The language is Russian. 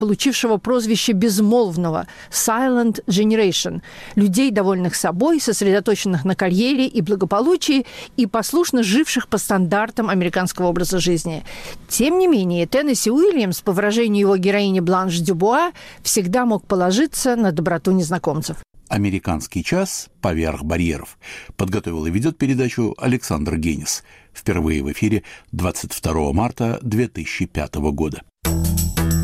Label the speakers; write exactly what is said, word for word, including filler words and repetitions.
Speaker 1: получившего прозвище безмолвного «Silent Generation», людей, довольных собой, сосредоточенных на карьере и благополучии и послушно живших по стандартам американского образа жизни. Тем не менее, Теннесси Уильямс, по выражению его героини Бланш Дюбуа, всегда мог положиться на доброту незнакомцев.
Speaker 2: «Американский час. Поверх барьеров» подготовил и ведет передачу Александр Генис. Впервые в эфире двадцать второго марта две тысячи пятого года.